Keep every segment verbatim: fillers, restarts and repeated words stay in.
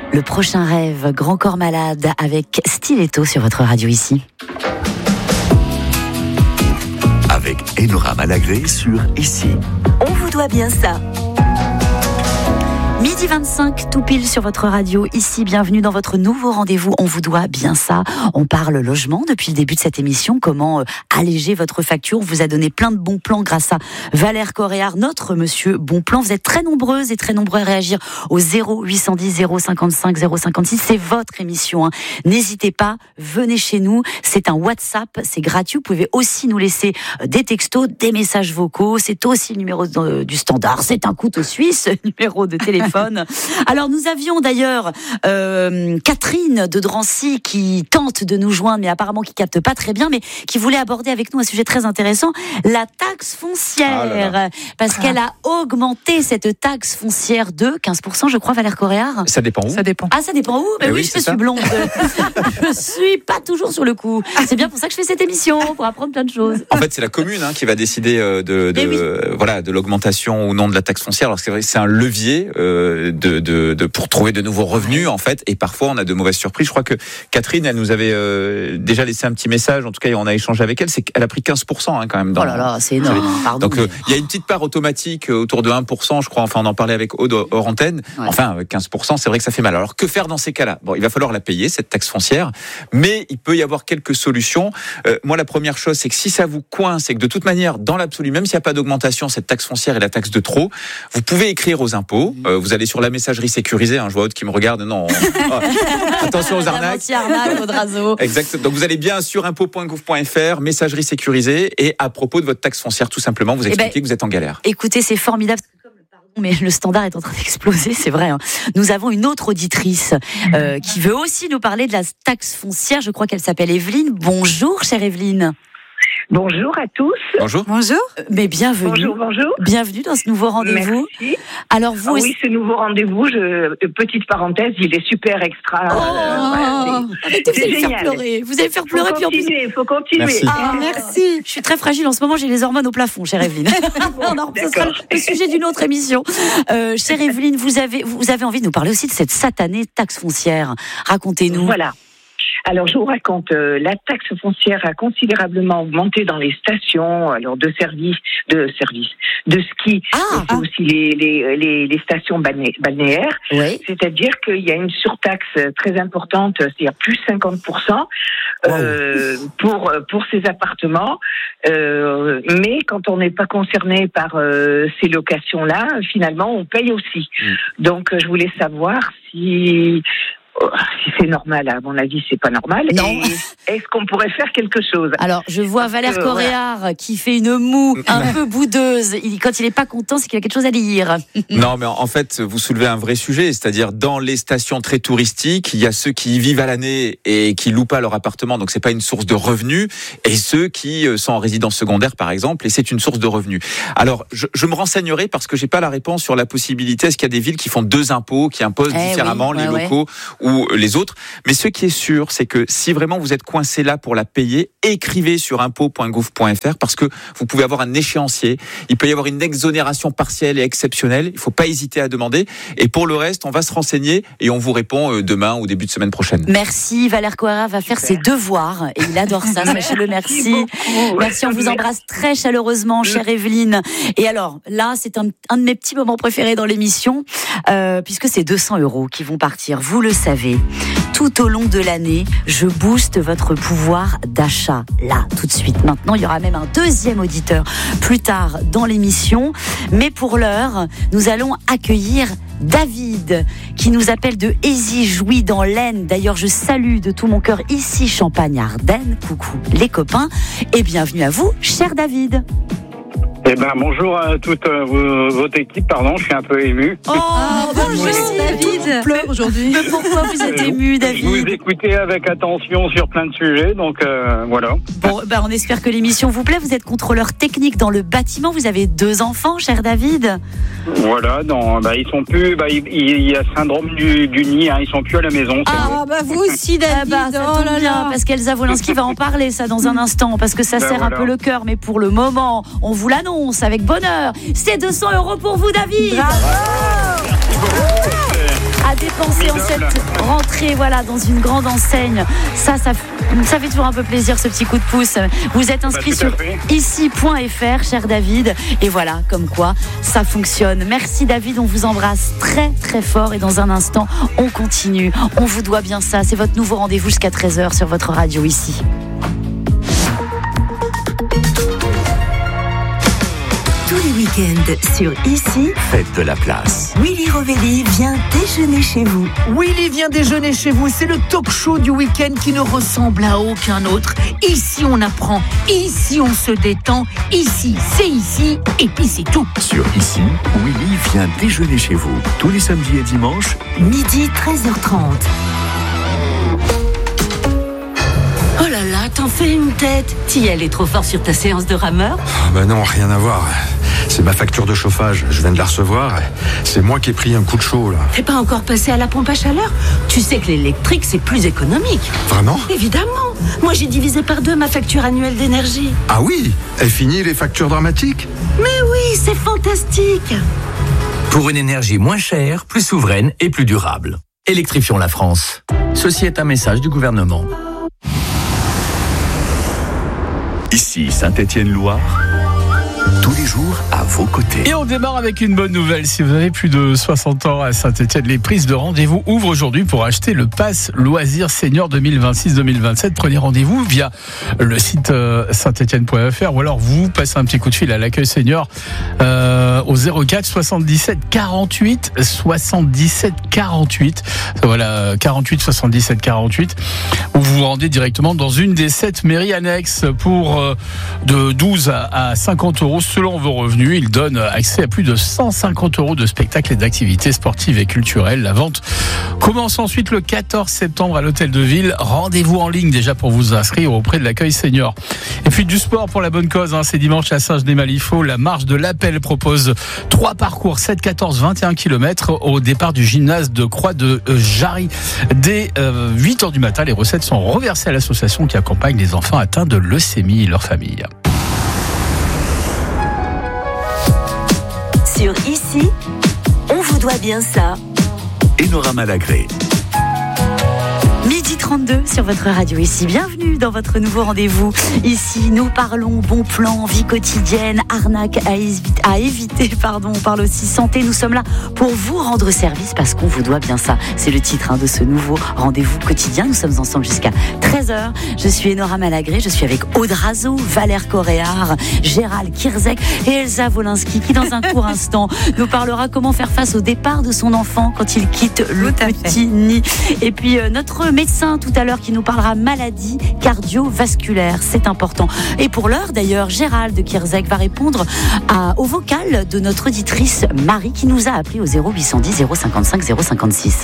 Le prochain rêve, Grand Corps Malade avec Stiletto sur votre radio ici. Avec Enora Malagré sur Ici. On vous doit bien ça. Midi vingt-cinq, tout pile sur votre radio. Ici, bienvenue dans votre nouveau rendez-vous. On vous doit bien ça. On parle logement depuis le début de cette émission. Comment euh, alléger votre facture. On vous a donné plein de bons plans grâce à Valère Coréard, notre monsieur bon plan. Vous êtes très nombreuses et très nombreux à réagir au zéro huit cent dix zéro cinquante-cinq zéro cinquante-six. C'est votre émission. Hein. N'hésitez pas, venez chez nous. C'est un WhatsApp, c'est gratuit. Vous pouvez aussi nous laisser des textos, des messages vocaux. C'est aussi le numéro de, du standard. C'est un couteau suisse, numéro de téléphone. Alors nous avions d'ailleurs euh, Catherine de Drancy qui tente de nous joindre, mais apparemment qui capte pas très bien, mais qui voulait aborder avec nous un sujet très intéressant, la taxe foncière, ah là là. Parce ah. qu'elle a augmenté cette taxe foncière de quinze pour cent, je crois, Valère Coréard. Ça dépend où ? Ça dépend. Ah, ça dépend où ? Mais oui, oui, je suis ça. blonde. Je suis pas toujours sur le coup. C'est bien pour ça que je fais cette émission, pour apprendre plein de choses. En fait, c'est la commune hein, qui va décider euh, de, de, oui. voilà, de l'augmentation ou non de la taxe foncière. Alors c'est vrai, c'est un levier. Euh, De, de, de, pour trouver de nouveaux revenus en fait, et parfois on a de mauvaises surprises. Je crois que Catherine, elle nous avait euh, déjà laissé un petit message, en tout cas on a échangé avec elle, c'est qu'elle a pris quinze pour cent hein, quand même dans, oh là là, c'est énorme. Pardon, donc il euh, mais... y a une petite part automatique euh, autour de un pour cent, je crois, enfin on en parlait avec Aude hors antenne. Ouais. Enfin quinze pour cent, c'est vrai que ça fait mal. Alors que faire dans ces cas-là ? Bon, il va falloir la payer cette taxe foncière, mais il peut y avoir quelques solutions. Euh, moi la première chose, c'est que si ça vous coince, c'est que de toute manière dans l'absolu, même s'il n'y a pas d'augmentation, cette taxe foncière est la taxe de trop, vous pouvez écrire aux impôts, euh, vous allez sur la messagerie sécurisée, hein, je vois Aude qui me regarde, non, oh, attention aux arnaques. Exact. Donc vous allez bien sur impôts point gouv point f r, messagerie sécurisée, et à propos de votre taxe foncière, tout simplement, vous expliquez ben, que vous êtes en galère. Écoutez, c'est formidable. Mais le standard est en train d'exploser, c'est vrai. Hein. Nous avons une autre auditrice euh, qui veut aussi nous parler de la taxe foncière. Je crois qu'elle s'appelle Evelyne. Bonjour, chère Evelyne. Bonjour à tous. Bonjour. Bonjour. Mais bienvenue. Bonjour, bonjour. Bienvenue dans ce nouveau rendez-vous. Merci. Alors vous. Ah oui, ce nouveau rendez-vous, je, petite parenthèse, il est super extra. Oh, euh, voilà, c'est, vous allez faire pleurer. Vous allez faire pleurer. Faut continuer, il faut continuer. Merci. Ah, merci. Je suis très fragile en ce moment, j'ai les hormones au plafond, chère Evelyne. Bon, non, ce sera le sujet d'une autre émission. Euh, chère Evelyne, vous avez, vous avez envie de nous parler aussi de cette satanée taxe foncière. Racontez-nous. Voilà. Alors, je vous raconte, euh, la taxe foncière a considérablement augmenté dans les stations, alors de services, de services, de ski, ah, ah. aussi les, les, les, les stations balnéaires. Oui. C'est-à-dire qu'il y a une surtaxe très importante, c'est-à-dire plus cinquante pour cent euh, wow. pour pour ces appartements. Euh, mais quand on n'est pas concerné par euh, ces locations-là, finalement, on paye aussi. Mmh. Donc, je voulais savoir si Si c'est normal, à mon avis, c'est pas normal. Non. Et est-ce qu'on pourrait faire quelque chose ? Alors, je vois Valère euh, Coréard voilà. qui fait une moue un peu boudeuse. Il, quand il est pas content, c'est qu'il a quelque chose à dire. Non, mais en fait, vous soulevez un vrai sujet. C'est-à-dire, dans les stations très touristiques, il y a ceux qui y vivent à l'année et qui louent pas leur appartement, donc c'est pas une source de revenus, et ceux qui sont en résidence secondaire, par exemple, et c'est une source de revenus. Alors, je, je me renseignerai parce que j'ai pas la réponse sur la possibilité. Est-ce qu'il y a des villes qui font deux impôts, qui imposent eh différemment oui, ouais, les locaux ouais. ou les autres, mais ce qui est sûr, c'est que si vraiment vous êtes coincé là pour la payer, écrivez sur impôts point gouv point f r parce que vous pouvez avoir un échéancier, il peut y avoir une exonération partielle et exceptionnelle, il ne faut pas hésiter à demander, et pour le reste, on va se renseigner et on vous répond demain ou début de semaine prochaine. Merci, Valère Coréard va faire Super. ses devoirs, et il adore ça, sachez-le, merci. Merci, merci, on vous embrasse très chaleureusement, chère Evelyne. Et alors, là, c'est un, un de mes petits moments préférés dans l'émission, euh, puisque c'est deux cents euros qui vont partir, vous le savez. Tout au long de l'année, je booste votre pouvoir d'achat. Là, tout de suite. Maintenant, il y aura même un deuxième auditeur plus tard dans l'émission. Mais pour l'heure, nous allons accueillir David, qui nous appelle de Ézy-Jouy dans l'Aisne. D'ailleurs, je salue de tout mon cœur ici Champagne-Ardenne. Coucou les copains et bienvenue à vous, cher David. Eh ben, bonjour à toute euh, votre équipe, pardon, je suis un peu ému. Oh, ah, bonjour David. On pleure aujourd'hui. Mais pourquoi vous êtes ému, David ? Je vous écoutez avec attention sur plein de sujets, donc euh, voilà. Bon, ben, on espère que l'émission vous plaît. Vous êtes contrôleur technique dans le bâtiment. Vous avez deux enfants, cher David. Voilà, non, bah, ils sont plus, bah, il, il y a syndrome du, du nid, hein, ils sont plus à la maison. Ah, bah vous aussi, David. Ah bah, ça tombe oh bien, parce qu'Elsa Wolinski va en parler, ça, dans un instant, parce que ça ben serre voilà. un peu le cœur. Mais pour le moment, on vous l'annonce avec bonheur. C'est deux cents euros pour vous, David. Bravo. À dépenser en cette rentrée, voilà, dans une grande enseigne. Ça, ça, ça fait toujours un peu plaisir, ce petit coup de pouce. Vous êtes inscrit bah, sur ici point f r, cher David. Et voilà, comme quoi, ça fonctionne. Merci David, on vous embrasse très très fort. Et dans un instant, on continue. On vous doit bien ça. C'est votre nouveau rendez-vous jusqu'à treize heures sur votre radio ici. Tous les week-ends sur Ici, faites de la place. Willy Rovelli vient déjeuner chez vous. Willy vient déjeuner chez vous, c'est le talk show du week-end qui ne ressemble à aucun autre. Ici on apprend, ici on se détend, ici c'est ici et puis c'est tout. Sur Ici, Willy vient déjeuner chez vous. Tous les samedis et dimanches, midi treize heures trente. Oh là là, t'en fais une tête. T'y allais trop fort sur ta séance de rameur ? Ah bah non, rien à voir. C'est ma facture de chauffage, je viens de la recevoir. C'est moi qui ai pris un coup de chaud là. T'es pas encore passé à la pompe à chaleur ? Tu sais que l'électrique c'est plus économique. Vraiment ? Évidemment. Moi j'ai divisé par deux ma facture annuelle d'énergie. Ah oui ? Est fini les factures dramatiques ? Mais oui, c'est fantastique. Pour une énergie moins chère, plus souveraine et plus durable. Électrifions la France. Ceci est un message du gouvernement. Ici Saint-Étienne-Loire, tous les jours à vos côtés. Et on démarre avec une bonne nouvelle. Si vous avez plus de soixante ans à Saint-Étienne, les prises de rendez-vous ouvrent aujourd'hui pour acheter le pass loisirs senior deux mille vingt-six deux mille vingt-sept. Prenez rendez-vous via le site saint étienne point f r ou alors vous passez un petit coup de fil à l'accueil senior euh, au zéro quatre soixante-dix-sept quarante-huit soixante-dix-sept quarante-huit. Voilà, quarante-huit soixante-dix-sept quarante-huit. Ou vous vous rendez directement dans une des sept mairies annexes pour euh, de douze à cinquante euros selon vos revenus. Il donne accès à plus de cent cinquante euros de spectacles et d'activités sportives et culturelles. La vente commence ensuite le quatorze septembre à l'hôtel de ville. Rendez-vous en ligne déjà pour vous inscrire auprès de l'accueil senior. Et puis du sport pour la bonne cause, hein. C'est dimanche à Saint-Genis-Malifaux. La marche de l'appel propose trois parcours, sept, quatorze, vingt et un kilomètres au départ du gymnase de Croix de Jarry. Dès euh, huit heures du matin, les recettes sont reversées à l'association qui accompagne les enfants atteints de leucémie et leurs familles. Sur Ici, on vous doit bien ça. Enora Malagré. Midi trente-deux sur votre radio ici. Bienvenue dans votre nouveau rendez-vous. Ici, nous parlons bon plan, vie quotidienne, arnaque à éviter. À éviter pardon. On parle aussi santé. Nous sommes là pour vous rendre service parce qu'on vous doit bien ça. C'est le titre hein, de ce nouveau rendez-vous quotidien. Nous sommes ensemble jusqu'à treize heures. Je suis Enora Malagré. Je suis avec Aude Razo, Valère Coréard, Gérald Kirzek et Elsa Wolinski qui, dans un court instant, nous parlera comment faire face au départ de son enfant quand il quitte le petit nid. Et puis, euh, notre médecin tout à l'heure qui nous parlera maladie cardiovasculaire, c'est important. Et pour l'heure d'ailleurs, Gérald Kirzek va répondre à, au vocal de notre auditrice Marie qui nous a appelé au zéro huit cent dix zéro cinquante-cinq zéro cinquante-six.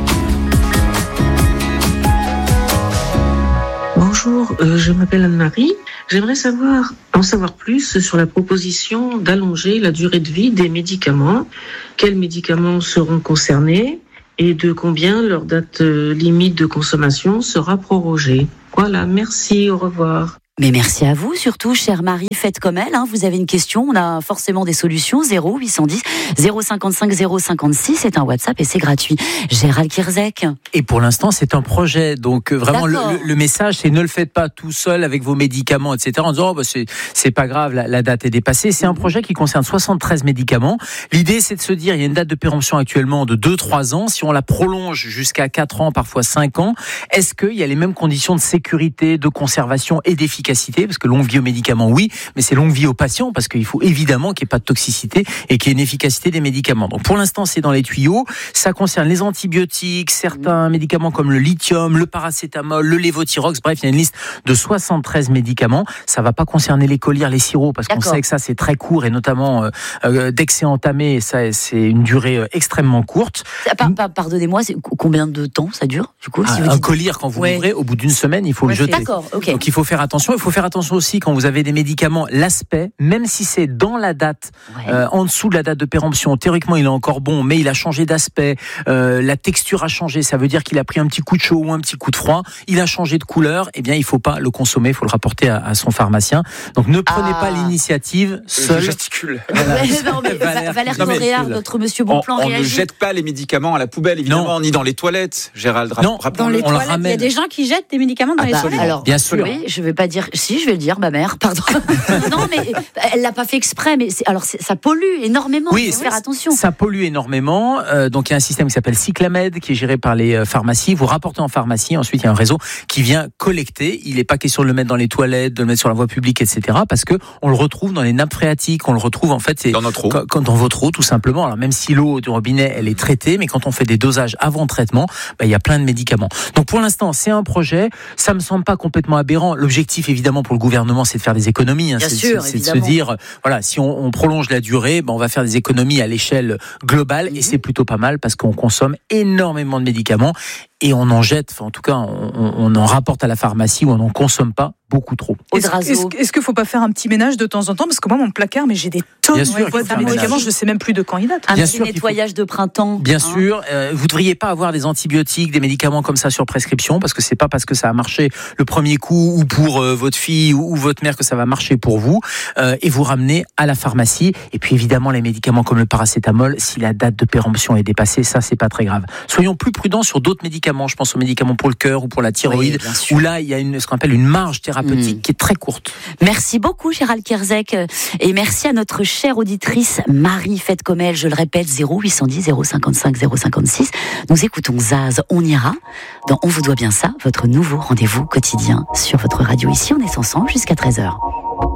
Bonjour, euh, je m'appelle Anne-Marie. J'aimerais savoir, en savoir plus sur la proposition d'allonger la durée de vie des médicaments. Quels médicaments seront concernés et de combien leur date limite de consommation sera prorogée. Voilà, merci, au revoir. Mais merci à vous, surtout, chère Marie, faites comme elle. Hein, vous avez une question, on a forcément des solutions. zéro huit cent dix zéro cinquante-cinq zéro cinquante-six, c'est un WhatsApp et c'est gratuit. Gérald Kirzek. Et pour l'instant, c'est un projet. Donc vraiment, le, le message, c'est ne le faites pas tout seul avec vos médicaments, et cetera. En disant, oh, bah, c'est, c'est pas grave, la, la date est dépassée. C'est un projet qui concerne soixante-treize médicaments. L'idée, c'est de se dire, il y a une date de péremption actuellement de deux à trois ans. Si on la prolonge jusqu'à quatre ans, parfois cinq ans, est-ce qu'il y a les mêmes conditions de sécurité, de conservation et d'efficacité? Parce que longue vie aux médicaments, oui, mais c'est longue vie aux patients parce qu'il faut évidemment qu'il n'y ait pas de toxicité et qu'il y ait une efficacité des médicaments. Donc pour l'instant, c'est dans les tuyaux. Ça concerne les antibiotiques, certains médicaments comme le lithium, le paracétamol, le lévothyrox. Bref, il y a une liste de soixante-treize médicaments. Ça ne va pas concerner les collyres, les sirops, parce D'accord. qu'on sait que ça, c'est très court et notamment euh, euh, dès que c'est entamé, ça, c'est une durée euh, extrêmement courte. Par, par, pardonnez-moi, c'est combien de temps ça dure du coup, ah, si vous Un dites... collyre, quand vous ouais. l'ouvrez, au bout d'une semaine, il faut ouais, le jeter. D'accord, ok. Donc il faut faire attention. faut faire attention aussi quand vous avez des médicaments, l'aspect, même si c'est dans la date, ouais. euh, en dessous de la date de péremption, théoriquement il est encore bon, mais il a changé d'aspect, euh, la texture a changé, ça veut dire qu'il a pris un petit coup de chaud ou un petit coup de froid, il a changé de couleur, eh bien il faut pas le consommer, il faut le rapporter à, à son pharmacien. Donc ne prenez ah. pas l'initiative seul. Je gesticule. Voilà. non, mais Valère, Valère Coréard, notre monsieur Bonplan on, on réagit. ne jette pas les médicaments à la poubelle, évidemment, non. ni dans les toilettes, Gérald. Non, dans les on toilettes, il y a des gens qui jettent des médicaments dans ah, les bah, toilettes. Alors, bien sûr. Oui, je vais pas dire, si, je vais le dire, ma mère, pardon. non, mais elle l'a pas fait exprès, mais c'est, alors c'est, ça pollue énormément. Oui, il faut faire attention. Ça pollue énormément. Euh, donc il y a un système qui s'appelle Cyclamed qui est géré par les euh, pharmacies. Vous rapportez en pharmacie, ensuite il y a un réseau qui vient collecter. Il n'est pas question de le mettre dans les toilettes, de le mettre sur la voie publique, et cetera. Parce que on le retrouve dans les nappes phréatiques, on le retrouve en fait c'est dans notre eau, quand, dans votre eau tout simplement. Alors même si l'eau du robinet elle est traitée, mais quand on fait des dosages avant traitement, bah, il y a plein de médicaments. Donc pour l'instant c'est un projet. Ça me semble pas complètement aberrant. L'objectif évidemment pour le gouvernement c'est de faire des économies. Hein. Bien c'est, sûr, c'est, c'est de se dire voilà si on, on prolonge la durée, bah, on va faire des économies à l'échelle globale. Et c'est plutôt pas mal parce qu'on consomme énormément de médicaments et on en jette, enfin en tout cas on, on en rapporte à la pharmacie ou on n'en consomme pas beaucoup trop. Est-ce, est-ce, est-ce qu'il ne faut pas faire un petit ménage de temps en temps? Parce que moi, mon placard, mais j'ai des tonnes de médicaments, je ne sais même plus de quand ils datent. Un Bien petit sûr nettoyage faut... de printemps. Bien hein. sûr, euh, vous ne devriez pas avoir des antibiotiques, des médicaments comme ça sur prescription, parce que ce n'est pas parce que ça a marché le premier coup ou pour euh, votre fille ou, ou votre mère que ça va marcher pour vous. Euh, et vous ramenez à la pharmacie. Et puis évidemment, les médicaments comme le paracétamol, si la date de péremption est dépassée, ça, c'est pas très grave. Soyons plus prudents sur d'autres médicaments. Je pense aux médicaments pour le cœur ou pour la thyroïde, oui, où là, il y a une, ce qu'on appelle une marge thérapeutique mmh. qui est très courte. Merci beaucoup Gérald Kierzek et merci à notre chère auditrice Marie, faites comme elle, je le répète, zéro huit cent dix zéro cinquante-cinq zéro cinquante-six. Nous écoutons Zaz, on ira dans On vous doit bien ça, votre nouveau rendez-vous quotidien sur votre radio. Ici on est ensemble jusqu'à treize heures.